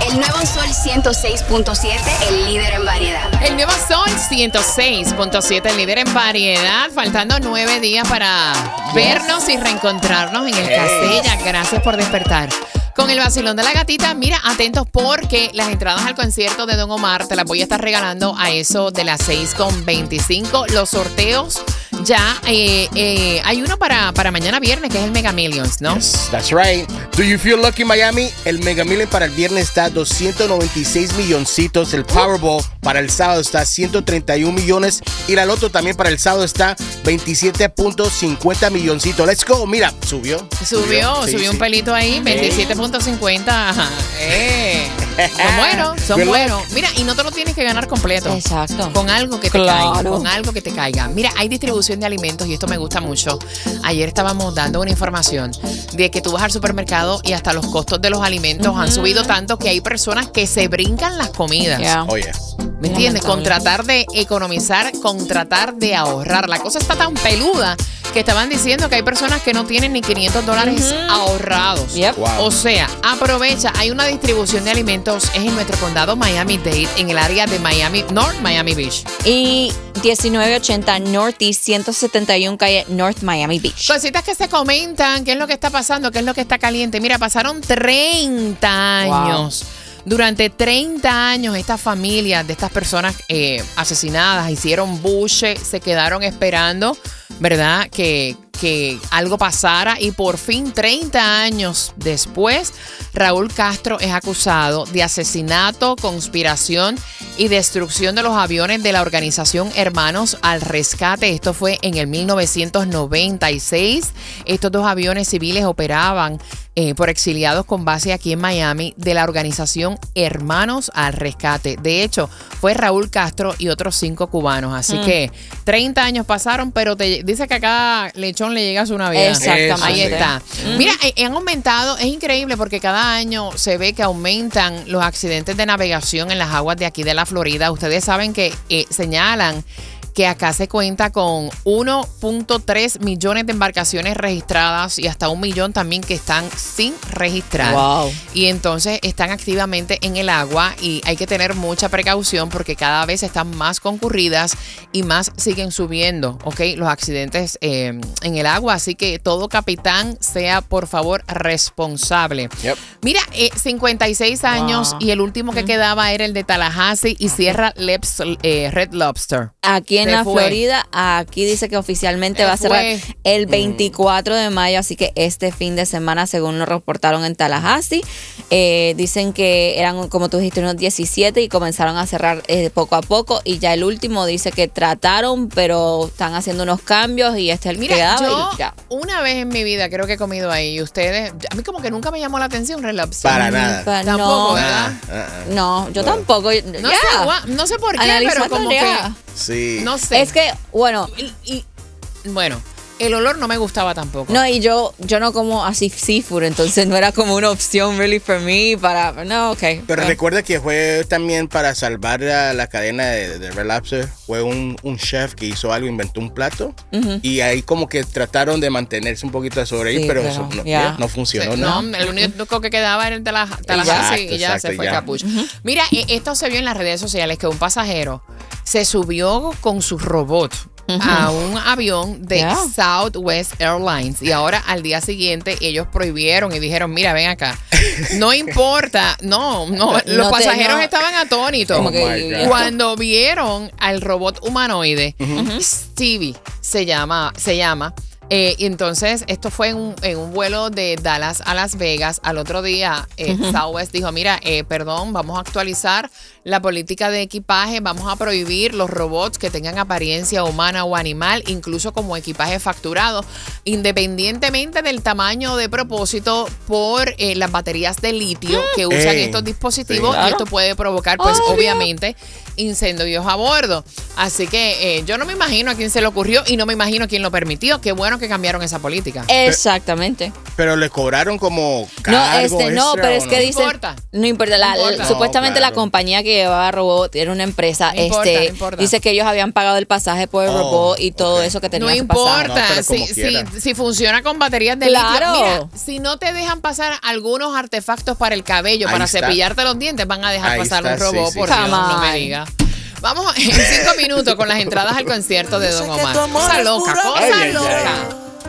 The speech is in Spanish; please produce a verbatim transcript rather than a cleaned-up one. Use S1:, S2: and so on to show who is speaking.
S1: El nuevo Sol ciento seis punto siete, el líder en variedad.
S2: El nuevo Sol ciento seis punto siete, el líder en variedad. Faltando nueve días para yes. vernos y reencontrarnos en el hey. Castella. Gracias por despertar. Con el vacilón de la gatita, mira, atentos porque las entradas al concierto de Don Omar te las voy a estar regalando a eso de las seis con veinticinco. Los sorteos ya, eh, eh, hay uno para, para mañana viernes que es el Mega Millions, ¿no?
S3: Yes, that's right. Do you feel lucky, Miami? El Mega Million para el viernes está a doscientos noventa y seis milloncitos. El Powerball para el sábado está a ciento treinta y un millones. Y la Loto también para el sábado está veintisiete punto cincuenta milloncitos. Let's go. Mira, subió.
S2: Subió, subió, sí, subió sí. un pelito ahí. veintisiete punto cincuenta. Eh. Son buenos, son buenos. Mira, y no te lo tienes que ganar completo.
S4: Exacto.
S2: Con algo que te
S4: claro.
S2: caiga. Con algo que te caiga. Mira, hay distribución de alimentos y esto me gusta mucho. Ayer estábamos dando una información de que tú vas al supermercado y hasta los costos de los alimentos uh-huh. han subido tanto que hay personas que se brincan las comidas.
S4: Yeah.
S3: Oh, yeah.
S2: ¿Me entiendes? Con tratar de economizar, con tratar de ahorrar. La cosa está tan peluda que estaban diciendo que hay personas que no tienen ni quinientos dólares uh-huh. ahorrados.
S4: Yep.
S3: Wow.
S2: O sea, aprovecha. Hay una distribución de alimentos. Es en nuestro condado Miami-Dade, en el área de Miami, North Miami Beach.
S4: Y diecinueve ochenta Northeast ciento setenta y uno calle North Miami Beach.
S2: Cositas que se comentan. ¿Qué es lo que está pasando? ¿Qué es lo que está caliente? Mira, pasaron treinta años. Wow. Durante treinta años, estas familias de estas personas eh, asesinadas hicieron buche, se quedaron esperando, ¿verdad? Que, que algo pasara y por fin, treinta años después, Raúl Castro es acusado de asesinato, conspiración y destrucción de los aviones de la organización Hermanos al Rescate. Esto fue en el mil novecientos noventa y seis. Estos dos aviones civiles operaban Eh, por exiliados con base aquí en Miami de la organización Hermanos al Rescate. De hecho, fue Raúl Castro y otros cinco cubanos. Así mm. que treinta años pasaron, pero te dice que a cada lechón le llega su Navidad.
S4: Exactamente.
S2: Ahí está.
S4: Mm.
S2: Mira, eh, han aumentado, es increíble porque cada año se ve que aumentan los accidentes de navegación en las aguas de aquí de la Florida. Ustedes saben que eh, señalan que acá se cuenta con uno punto tres millones de embarcaciones registradas y hasta un millón también que están sin registrar.
S4: Wow.
S2: Y entonces están activamente en el agua y hay que tener mucha precaución porque cada vez están más concurridas y más siguen subiendo, ¿ok? Los accidentes eh, en el agua. Así que todo capitán sea, por favor, responsable.
S3: Yep.
S2: Mira, eh, cincuenta y seis años wow. y el último que mm. quedaba era el de Tallahassee y Sierra Leps, eh, Red Lobster.
S4: Aquí en
S2: Se
S4: la
S2: fue.
S4: Florida, aquí dice que oficialmente
S2: Se
S4: va a cerrar
S2: fue.
S4: el veinticuatro de mayo, así que este fin de semana, según lo reportaron en Tallahassee, eh, dicen que eran, como tú dijiste, unos diecisiete y comenzaron a cerrar eh, poco a poco, y ya el último dice que trataron, pero están haciendo unos cambios y este es el
S2: Mira,
S4: que quedaba
S2: yo
S4: y ya.
S2: Una vez en mi vida creo que he comido ahí y ustedes, a mí como que nunca me llamó la atención Red Lobster.
S3: Para nada.
S4: Pa-
S2: Tampoco,
S4: no,
S2: ¿verdad?
S3: Ah, ah, ah.
S4: no, yo
S3: Bueno.
S4: tampoco.
S2: No,
S4: ya.
S2: sé, gua- no sé por qué, pero
S4: Analizando
S2: como
S4: ya.
S2: que,
S3: Sí.
S2: no sé.
S4: Es que, bueno,
S2: Y, y- bueno, el olor no me gustaba tampoco.
S4: no, y yo yo no como así seafood, entonces no era como una opción really for me para, no, ok.
S3: Pero
S4: Bueno.
S3: recuerda que fue también para salvar la, la cadena de, de Red Lobster. Fue un, un chef que hizo algo, inventó un plato.
S4: Ujú.
S3: Y ahí como que trataron de mantenerse un poquito sobre ahí,
S4: Sí,
S3: pero,
S4: pero
S3: eso no,
S4: ya.
S3: no funcionó.
S2: Sí,
S3: ¿no?
S2: no, el único que quedaba era el de la Tallahassee
S3: Exacto,
S2: y ya
S3: exacto,
S2: se fue
S3: ya.
S2: capucho. Mira, eh, esto se vio en las redes sociales que un pasajero se subió con su robot a un avión de
S4: Yeah.
S2: Southwest Airlines y ahora al día siguiente ellos prohibieron y dijeron, mira, ven acá, no importa, no, no, los
S4: No te-
S2: pasajeros
S4: no.
S2: estaban atónitos.
S4: Como
S3: Oh
S4: que-
S3: my God.
S2: Cuando vieron al robot humanoide, Stevie se llama, se llama. Eh, y entonces esto fue en un, en un vuelo de Dallas a Las Vegas. Al otro día, eh, uh-huh. Southwest dijo, mira, eh, perdón, vamos a actualizar la política de equipaje, vamos a prohibir los robots que tengan apariencia humana o animal, incluso como equipaje facturado, independientemente del tamaño de propósito, por eh, las baterías de litio que usan
S3: Ey,
S2: estos dispositivos.
S3: sí.
S2: Y esto puede provocar, pues,
S4: Oh,
S2: obviamente, incendios a bordo. Así que eh, yo no me imagino a quién se le ocurrió y no me imagino a quién lo permitió. Qué bueno que cambiaron esa política.
S4: Exactamente.
S3: Pero le cobraron como cargo
S4: No, este, no,
S3: extra,
S4: pero
S3: ¿o
S4: es
S3: no?
S4: que
S2: No
S4: dicen,
S2: importa.
S4: no importa, la-
S2: No importa.
S4: supuestamente
S3: No, claro.
S4: la compañía que llevaba robot era una empresa,
S2: No importa,
S4: este,
S2: no importa.
S4: dice que ellos habían pagado el pasaje por el
S3: Oh,
S4: robot y todo
S3: ok.
S4: eso que tenía
S2: No
S4: ese pasaje.
S3: No,
S2: importa,
S3: pero como
S2: si,
S3: quiera.
S2: si, si funciona con baterías de
S4: Claro.
S2: litio. Mira, si no te dejan pasar algunos artefactos para el cabello,
S3: Ahí
S2: para
S3: está.
S2: cepillarte los dientes, van a dejar
S3: Ahí
S2: pasar
S3: está,
S2: un robot,
S3: sí, sí,
S2: por
S3: sí.
S2: Dios,
S4: Come
S2: no me
S4: on.
S2: digas. Vamos en cinco minutos con las entradas al concierto de Don Omar. Cosa loca, cosa
S3: Ay, ay, ay.
S2: loca.